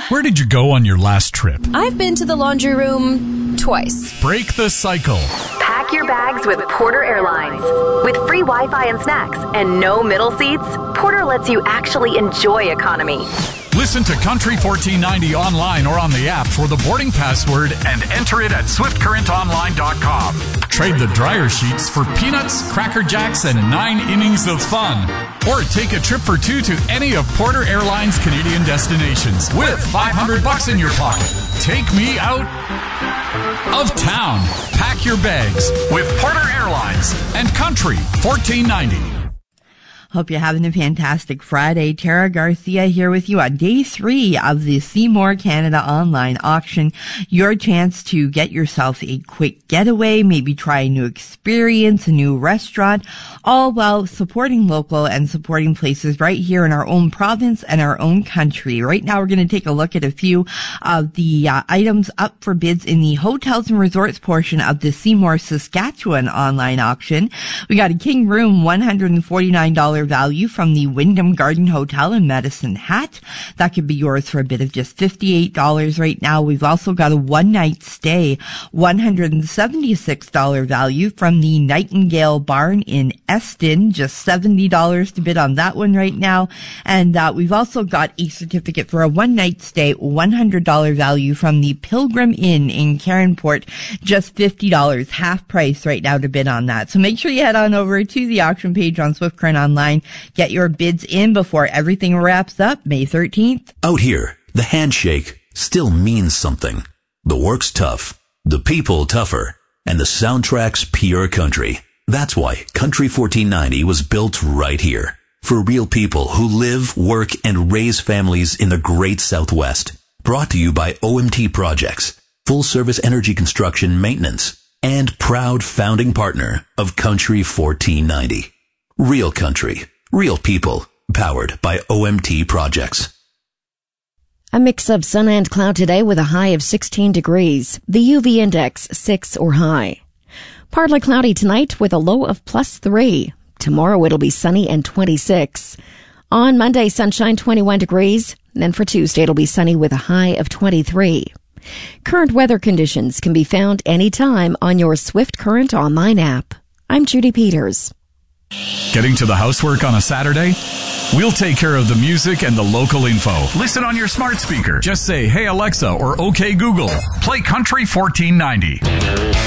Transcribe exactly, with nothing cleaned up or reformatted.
Where did you go on your last trip? I've been to the laundry room twice. Break the cycle. Pack your bags with Porter Airlines. With free Wi-Fi and snacks and no middle seats, Porter lets you actually enjoy economy. Listen to Country fourteen ninety online or on the app for the boarding password and enter it at swift current online dot com. Trade the dryer sheets for peanuts, Cracker Jacks, and nine innings of fun. Or take a trip for two to any of Porter Airlines' Canadian destinations with five hundred bucks in your pocket. Take me out of town. Pack your bags with Porter Airlines and Country fourteen ninety. Hope you're having a fantastic Friday. Tara Garcia here with you on day three of the Seymour Canada online auction. Your chance to get yourself a quick getaway, maybe try a new experience, a new restaurant, all while supporting local and supporting places right here in our own province and our own country. Right now we're going to take a look at a few of the uh, items up for bids in the hotels and resorts portion of the Seymour, Saskatchewan online auction. We got a king room, one hundred forty-nine dollars value from the Wyndham Garden Hotel in Medicine Hat. That could be yours for a bid of just fifty-eight dollars right now. We've also got a one-night stay, one hundred seventy-six dollars value from the Nightingale Barn in Eston, just seventy dollars to bid on that one right now. And uh, we've also got a certificate for a one-night stay, one hundred dollars value from the Pilgrim Inn in Caronport, just fifty dollars, half price right now to bid on that. So make sure you head on over to the auction page on Swift Current Online. Get your bids in before everything wraps up May thirteenth. Out here, the handshake still means something. The work's tough, the people tougher, and the soundtrack's pure country. That's why Country fourteen ninety was built right here. For real people who live, work, and raise families in the great Southwest. Brought to you by O M T Projects, full service energy construction maintenance, and proud founding partner of Country fourteen ninety. Real country, real people, powered by O M T Projects. A mix of sun and cloud today with a high of sixteen degrees. The U V index six or high. Partly cloudy tonight with a low of plus three. Tomorrow it'll be sunny and twenty-six. On Monday, sunshine twenty-one degrees. Then for Tuesday it'll be sunny with a high of twenty-three. Current weather conditions can be found anytime on your Swift Current online app. I'm Judy Peters. Getting to the housework on a Saturday? We'll take care of the music and the local info. Listen on your smart speaker. Just say, "Hey Alexa," or "Okay Google." Play Country fourteen ninety.